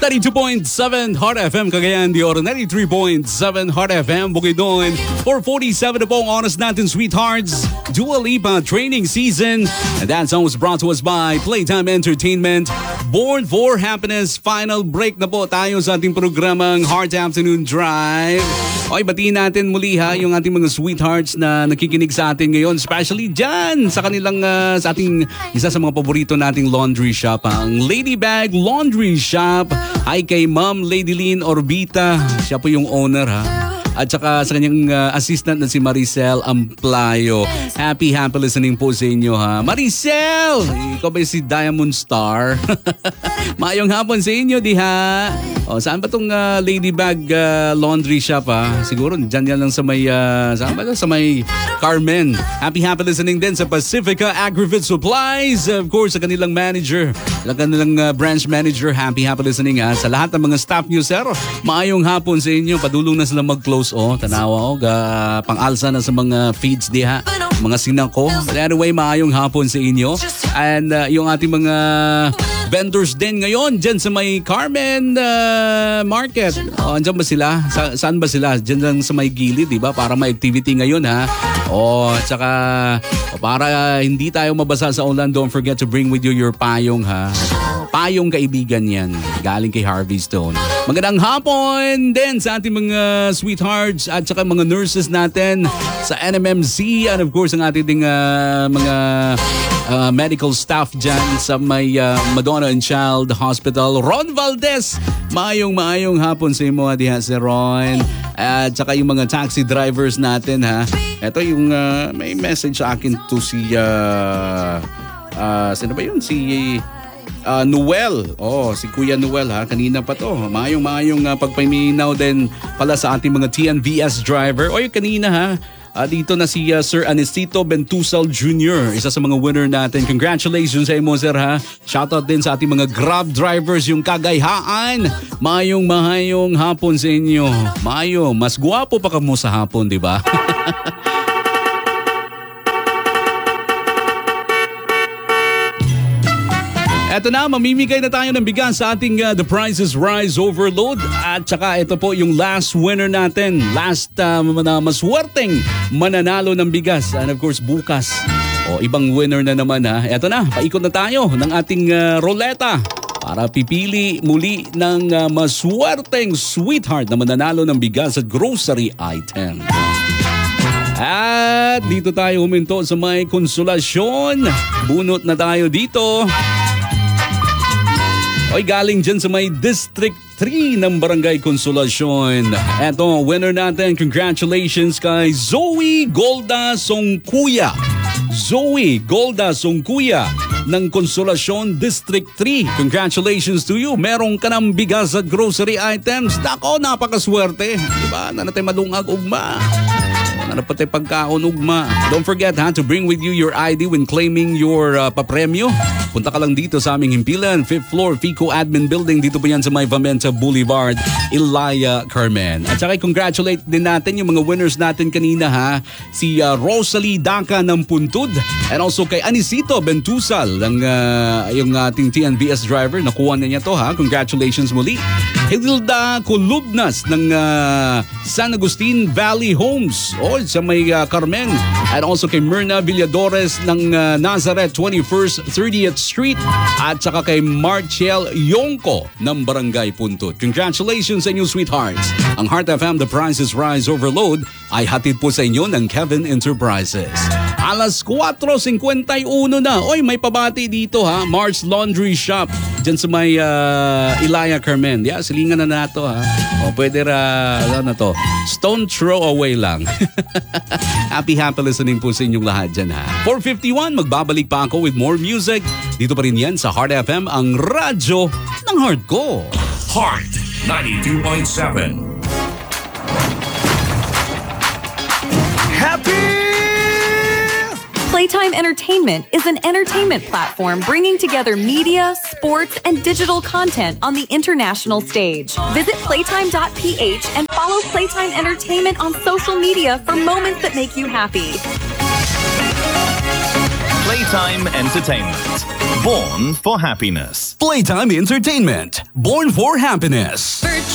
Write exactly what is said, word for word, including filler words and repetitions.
ninety-two point seven Heart F M Cagayan de Oro, ninety-three point seven Heart F M Bukidnon. four forty-seven na po ang oras natin, sweethearts. Dua Lipa training season. And that song was brought to us by Playtime Entertainment. Born for Happiness. Final break na po tayo sa ating programang Heart Afternoon Drive. Okay, batiin natin muli ha yung ating mga sweethearts na nakikinig sa atin ngayon. Especially dyan sa kanilang, uh, sa ating isa sa mga paborito nating laundry shop. Ang Ladybag Laundry Shop. Hi kay Ma'am Lady Lynn Orbita. Siya po yung owner ha. At saka sa kanyang uh, assistant na si Maricel Amplayo. Happy, happy listening po sa inyo ha. Maricel! Ikaw ba si Diamond Star? Maayong hapon sa inyo diha. O, saan ba itong uh, Ladybag uh, Laundry Shop ha? Siguro dyan yan lang sa may, uh, saan ba ito? Sa may Carmen. Happy, happy listening din sa Pacifica Agri-Food Supplies. Of course, sa kanilang manager. Sa kanilang uh, branch manager. Happy, happy listening ha. Sa lahat ng mga staff nyo, sir. Maayong hapon sa inyo. Padulong na sila mag-close. Oh, tanawa oh, ga, pang-alsa na sa mga feeds diha, mga sinako. But anyway, maayong hapon sa inyo. And uh, yung ating mga vendors din ngayon dyan sa may Carmen uh, Market. Oh, andyan ba sila? Sa, saan ba sila? Dyan lang sa may gilid, di ba? Para may activity ngayon ha. Oh, at saka oh, para hindi tayo mabasa sa ulan, don't forget to bring with you your payong ha. Payong kaibigan yan. Galing kay Harvey Stone. Magandang hapon din sa ating mga sweethearts at saka mga nurses natin sa N M M C and of course ang ating ding, uh, mga uh, medical staff dyan sa may uh, Madonna and Child Hospital. Ron Valdez, maayong maayong hapon sa imo diha si Ron. At saka yung mga taxi drivers natin ha. Ito yung uh, may message sa akin to si uh, uh, sino ba yun? Si Uh, Noel. Oh, si Kuya Noel ha. Kanina pa to. Maayong-maayong uh, pagpaminaw din pala sa ating mga T N V S driver. O yung kanina ha. Uh, dito na si uh, Sir Anicito Bentusal Junior Isa sa mga winner natin. Congratulations sa imo, sir ha. Shoutout din sa ating mga Grab drivers, yung Kagayhaan. Maayong-maayong hapon sa inyo. Maayong. Mas guwapo pa ka mo sa hapon, di ba? Eto na, mamimigay na tayo ng bigas sa ating uh, The Price is Rise Overload. At saka ito po yung last winner natin. Last uh, na maswerteng mananalo ng bigas. And of course, bukas. O, ibang winner na naman ha. Eto na, paikot na tayo ng ating uh, roleta para pipili muli ng uh, maswerteng sweetheart na mananalo ng bigas at grocery item. At dito tayo huminto sa may konsolasyon. Bunot na tayo dito. Oy, galing dyan sa may District three ng Barangay Consolacion. Eto, winner natin. Congratulations kay Zoe Golda Songkuya. Zoe Golda Songkuya ng Consolacion District three. Congratulations to you. Merong ka ng bigas at grocery items. Dako, napakaswerte. Diba? Na natin malungag ugma. Na natin pagkaon ugma. Don't forget ha, to bring with you your I D when claiming your uh, papremyo. Punta ka lang dito sa aming himpilan, fifth floor, Fico Admin Building. Dito po yan sa may Vamenta Boulevard, Ilaya, Carmen. At saka congratulate din natin yung mga winners natin kanina ha. Si uh, Rosalie Daca ng Puntod. And also kay Anicito Bentusal, ng, uh, yung ating T N V S driver. Nakuha na niya to ha. Congratulations muli. Hilda Colubnas ng uh, San Agustin Valley Homes. O, sa may uh, Carmen. And also kay Myrna Villadores ng uh, Nazareth twenty-first thirtieth Street at saka kay Marchel Yongko ng Barangay Puntod. Congratulations sa inyo, sweethearts. Ang Heart F M The Price is Rise Overload ay hatid po sa inyo ng Kevin Enterprises. Alas four fifty-one na. Oy, may pabati dito ha. Mars Laundry Shop. Diyan sa may uh, Ilaya, Carmen. Yeah, silingan na nato ha. O pwede ra, ano na to, stone throw away lang. Happy, happy listening po sa inyong lahat dyan ha. four fifty-one, magbabalik pa ako with more music. Dito pa rin yan sa Heart F M, ang radyo ng heart ko. Heart ninety-two point seven. Happy! Playtime Entertainment is an entertainment platform bringing together media, sports, and digital content on the international stage. Visit playtime dot p h and follow Playtime Entertainment on social media for moments that make you happy. Playtime Entertainment, Born for happiness. Playtime Entertainment. Born for happiness.